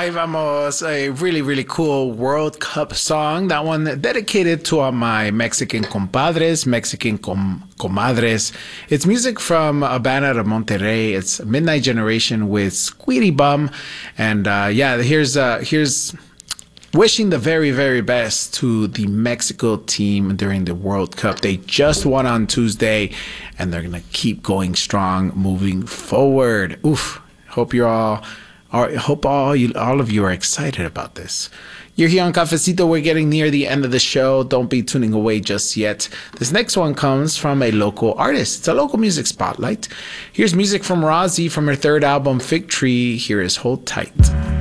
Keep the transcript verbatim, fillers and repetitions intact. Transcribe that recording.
Ahí vamos, a really, really cool World Cup song. That one dedicated to all my Mexican compadres, Mexican com- comadres. It's music from a band out of Monterrey. It's Midnight Generation with Squeety Bum. And uh, yeah, here's uh, here's wishing the very, very best to the Mexico team during the World Cup. They just won on Tuesday, and they're going to keep going strong moving forward. Oof. Hope you're all... I hope all you, all of you are excited about this. You're here on Cafecito. We're getting near the end of the show. Don't be tuning away just yet. This next one comes from a local artist. It's a local music spotlight. Here's music from Rozzy from her third album, Fig Tree. Here is Hold Tight.